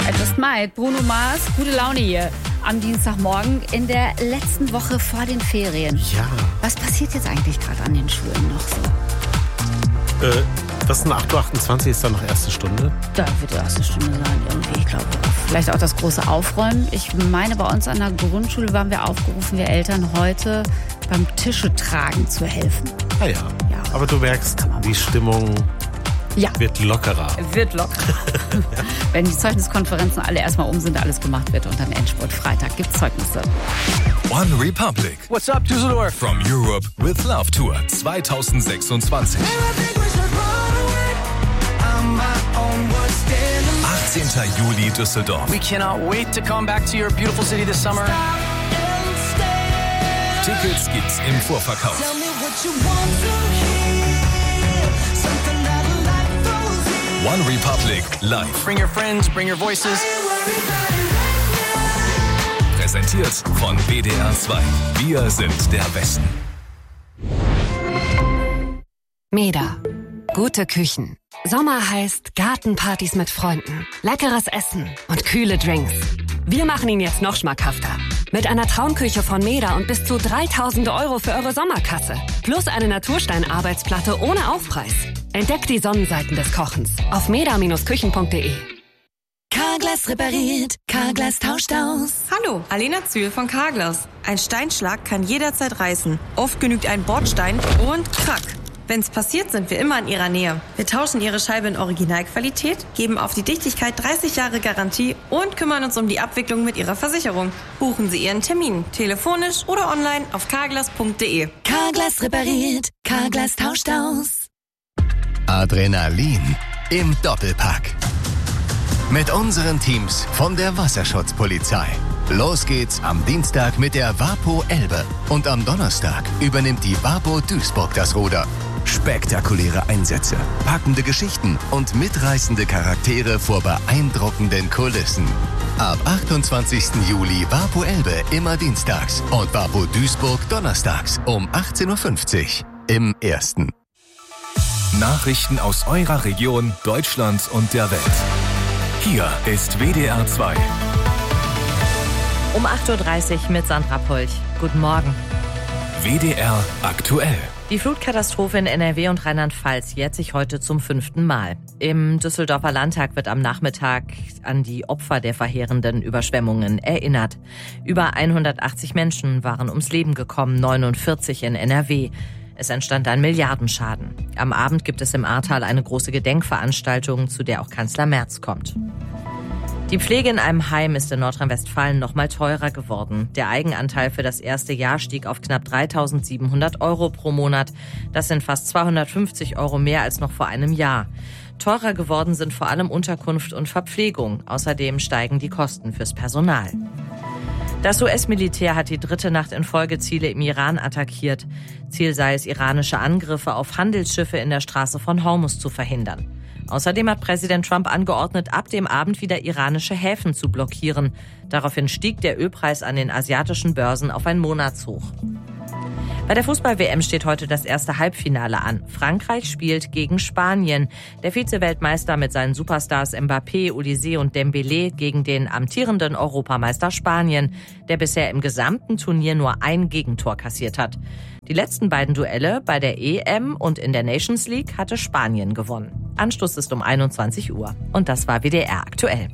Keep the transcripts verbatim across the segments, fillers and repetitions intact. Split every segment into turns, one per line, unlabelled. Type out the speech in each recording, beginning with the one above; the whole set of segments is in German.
I Just Might, Bruno Mars, gute Laune hier am Dienstagmorgen in der letzten Woche vor den Ferien.
Ja.
Was passiert jetzt eigentlich gerade an den Schulen noch so?
Äh, das ist ein acht Uhr achtundzwanzig, ist dann noch erste Stunde?
Da wird die erste Stunde sein irgendwie, ich glaube. Vielleicht auch das große Aufräumen. Ich meine, bei uns an der Grundschule waren wir aufgerufen, wir Eltern heute beim Tische tragen zu helfen.
Ah ja.
Ja.
Aber du merkst, die Stimmung
ja.
wird lockerer.
Wird lockerer. Wenn die Zeugniskonferenzen alle erstmal um sind, alles gemacht wird und dann Endspurt Freitag gibt's Zeugnisse.
One Republic.
What's up, Düsseldorf?
From Europe with Love Tour zwanzig sechsundzwanzig. achtzehnten Juli Düsseldorf.
We cannot wait to come back to your beautiful city this summer.
Tickets gibt's im Vorverkauf. One Republic live.
Bring your friends, bring your voices.
Präsentiert von W D R zwei. Wir sind der Westen.
Meda. Gute Küchen. Sommer heißt Gartenpartys mit Freunden, leckeres Essen und kühle Drinks. Wir machen ihn jetzt noch schmackhafter. Mit einer Traumküche von Meda und bis zu dreitausend Euro für eure Sommerkasse. Plus eine Naturstein-Arbeitsplatte ohne Aufpreis. Entdeckt die Sonnenseiten des Kochens auf meda Bindestrich küchen punkt de.
Carglass repariert, Carglass tauscht aus.
Hallo, Alena Zühl von Carglass. Ein Steinschlag kann jederzeit reißen. Oft genügt ein Bordstein und krack. Wenn's passiert, sind wir immer in Ihrer Nähe. Wir tauschen Ihre Scheibe in Originalqualität, geben auf die Dichtigkeit dreißig Jahre Garantie und kümmern uns um die Abwicklung mit Ihrer Versicherung. Buchen Sie Ihren Termin, telefonisch oder online auf carglass punkt de.
Carglass repariert, Carglass tauscht aus.
Adrenalin im Doppelpack. Mit unseren Teams von der Wasserschutzpolizei. Los geht's am Dienstag mit der Wapo Elbe und am Donnerstag übernimmt die Wapo Duisburg das Ruder. Spektakuläre Einsätze, packende Geschichten und mitreißende Charaktere vor beeindruckenden Kulissen. Ab achtundzwanzigsten Juli Wapo Elbe immer dienstags und Wapo Duisburg donnerstags um achtzehn Uhr fünfzig im Ersten.
Nachrichten aus eurer Region, Deutschland und der Welt. Hier ist W D R zwei.
Um acht Uhr dreißig mit Sandra Polch. Guten Morgen.
W D R aktuell.
Die Flutkatastrophe in N R W und Rheinland-Pfalz jährt sich heute zum fünften Mal. Im Düsseldorfer Landtag wird am Nachmittag an die Opfer der verheerenden Überschwemmungen erinnert. Über hundertachtzig Menschen waren ums Leben gekommen, neunundvierzig in N R W. Es entstand ein Milliardenschaden. Am Abend gibt es im Ahrtal eine große Gedenkveranstaltung, zu der auch Kanzler Merz kommt. Die Pflege in einem Heim ist in Nordrhein-Westfalen noch mal teurer geworden. Der Eigenanteil für das erste Jahr stieg auf knapp dreitausendsiebenhundert Euro pro Monat. Das sind fast zweihundertfünfzig Euro mehr als noch vor einem Jahr. Teurer geworden sind vor allem Unterkunft und Verpflegung. Außerdem steigen die Kosten fürs Personal. Das U S-Militär hat die dritte Nacht in Folge Ziele im Iran attackiert. Ziel sei es, iranische Angriffe auf Handelsschiffe in der Straße von Hormuz zu verhindern. Außerdem hat Präsident Trump angeordnet, ab dem Abend wieder iranische Häfen zu blockieren. Daraufhin stieg der Ölpreis an den asiatischen Börsen auf ein Monatshoch. Bei der Fußball-W M steht heute das erste Halbfinale an. Frankreich spielt gegen Spanien. Der Vize-Weltmeister mit seinen Superstars Mbappé, Olise und Dembélé gegen den amtierenden Europameister Spanien, der bisher im gesamten Turnier nur ein Gegentor kassiert hat. Die letzten beiden Duelle bei der E M und in der Nations League hatte Spanien gewonnen. Anstoß ist um einundzwanzig Uhr. Und das war W D R aktuell.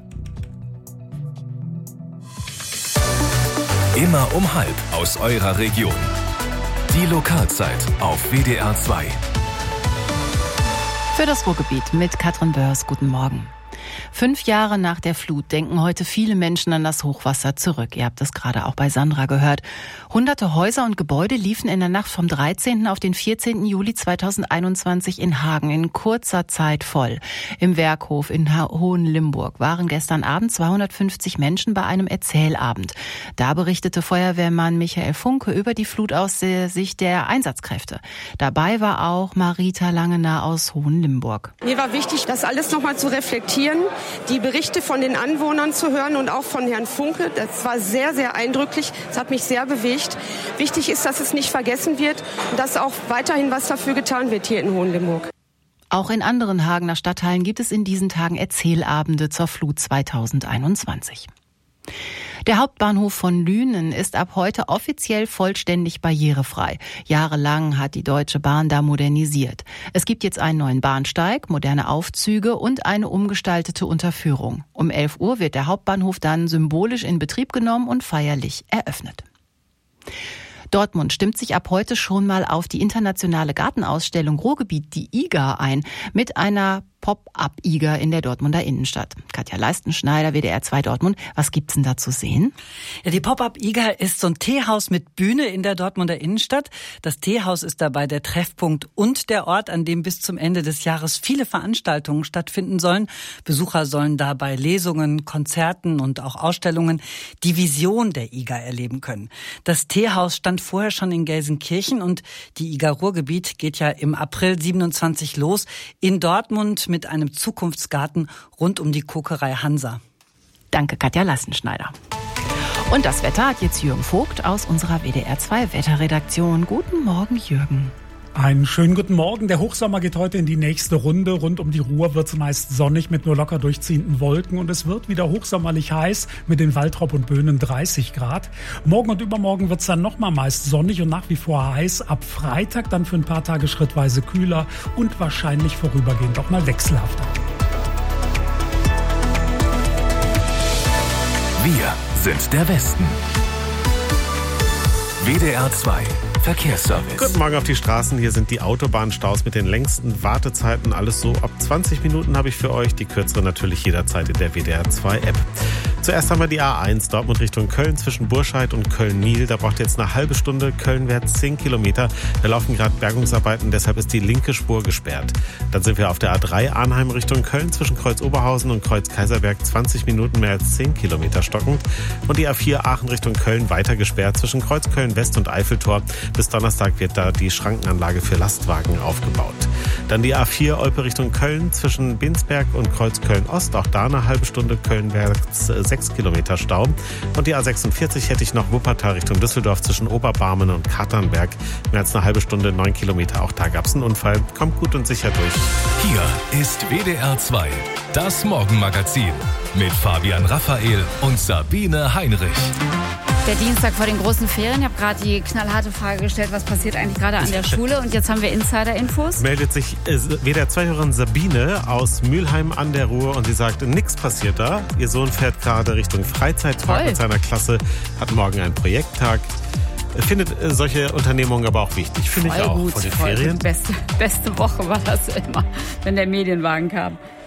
Immer um halb aus eurer Region. Die Lokalzeit auf W D R zwei.
Für das Ruhrgebiet mit Katrin Börs. Guten Morgen. Fünf Jahre nach der Flut denken heute viele Menschen an das Hochwasser zurück. Ihr habt es gerade auch bei Sandra gehört. Hunderte Häuser und Gebäude liefen in der Nacht vom dreizehnten auf den vierzehnten Juli zweitausendeinundzwanzig in Hagen in kurzer Zeit voll. Im Werkhof in Hohenlimburg waren gestern Abend zweihundertfünfzig Menschen bei einem Erzählabend. Da berichtete Feuerwehrmann Michael Funke über die Flut aus der Sicht der Einsatzkräfte. Dabei war auch Marita Langener aus Hohenlimburg.
Mir war wichtig, das alles nochmal zu reflektieren, die Berichte von den Anwohnern zu hören und auch von Herrn Funke. Das war sehr, sehr eindrücklich. Das hat mich sehr bewegt. Wichtig ist, dass es nicht vergessen wird und dass auch weiterhin was dafür getan wird hier in Hohenlimburg.
Auch in anderen Hagener Stadtteilen gibt es in diesen Tagen Erzählabende zur Flut zweitausendeinundzwanzig. Der Hauptbahnhof von Lünen ist ab heute offiziell vollständig barrierefrei. Jahrelang hat die Deutsche Bahn da modernisiert. Es gibt jetzt einen neuen Bahnsteig, moderne Aufzüge und eine umgestaltete Unterführung. Um elf Uhr wird der Hauptbahnhof dann symbolisch in Betrieb genommen und feierlich eröffnet. Dortmund stimmt sich ab heute schon mal auf die internationale Gartenausstellung Ruhrgebiet, die I G A, ein, mit einer Pop-up-I G A in der Dortmunder Innenstadt. Katja Leistenschneider, W D R zwei Dortmund. Was gibt's denn da zu sehen?
Ja, die Pop-up-I G A ist so ein Teehaus mit Bühne in der Dortmunder Innenstadt. Das Teehaus ist dabei der Treffpunkt und der Ort, an dem bis zum Ende des Jahres viele Veranstaltungen stattfinden sollen. Besucher sollen dabei Lesungen, Konzerten und auch Ausstellungen die Vision der I G A erleben können. Das Teehaus stand vorher schon in Gelsenkirchen und die I G A Ruhrgebiet geht ja im April siebenundzwanzig los in Dortmund mit einem Zukunftsgarten rund um die Kokerei Hansa.
Danke, Katja Leistenschneider. Und das Wetter hat jetzt Jürgen Vogt aus unserer W D R zwei Wetterredaktion. Guten Morgen, Jürgen.
Einen schönen guten Morgen. Der Hochsommer geht heute in die nächste Runde. Rund um die Ruhr wird es meist sonnig mit nur locker durchziehenden Wolken. Und es wird wieder hochsommerlich heiß mit den Waltrop und Böhnen dreißig Grad. Morgen und übermorgen wird es dann nochmal meist sonnig und nach wie vor heiß. Ab Freitag dann für ein paar Tage schrittweise kühler und wahrscheinlich vorübergehend auch mal wechselhafter.
Wir sind der Westen. W D R zwei Verkehrsservice.
Guten Morgen auf die Straßen. Hier sind die Autobahnstaus mit den längsten Wartezeiten. Alles so ab zwanzig Minuten habe ich für euch. Die kürzere natürlich jederzeit in der W D R zwei App. Zuerst haben wir die A eins Dortmund Richtung Köln zwischen Burscheid und Köln-Niel. Da braucht ihr jetzt eine halbe Stunde. Kölnwärts zehn Kilometer. Da laufen gerade Bergungsarbeiten, deshalb ist die linke Spur gesperrt. Dann sind wir auf der A drei Arnheim Richtung Köln zwischen Kreuz Oberhausen und Kreuz Kaiserberg. zwanzig Minuten mehr als zehn Kilometer stockend. Und die A vier Aachen Richtung Köln weiter gesperrt zwischen Kreuz Köln West und Eiffeltor. Bis Donnerstag wird da die Schrankenanlage für Lastwagen aufgebaut. Dann die A vier Olpe Richtung Köln zwischen Binsberg und Kreuz Köln Ost. Auch da eine halbe Stunde Kölnwärts sechs Kilometer Stau. Und die A sechsundvierzig hätte ich noch Wuppertal Richtung Düsseldorf zwischen Oberbarmen und Katernberg. Mehr als eine halbe Stunde, neun Kilometer. Auch da gab es einen Unfall. Kommt gut und sicher durch.
Hier ist W D R zwei, das Morgenmagazin mit Fabian Raphael und Sabine Heinrich.
Der Dienstag vor den großen Ferien. Ich habe gerade die knallharte Frage gestellt, was passiert eigentlich gerade an der Schule? Und jetzt haben wir Insider-Infos.
Meldet sich äh, W D R zwei-Hörerin Sabine aus Mülheim an der Ruhr und sie sagt, nichts passiert da. Ihr Sohn fährt gerade Richtung Freizeittag
Toll.
mit seiner Klasse, hat morgen einen Projekttag. Findet äh, solche Unternehmungen aber auch wichtig. Finde ich auch.
Gut,
vor den
voll
Ferien.
gut. Beste, beste Woche war das immer, wenn der Medienwagen kam.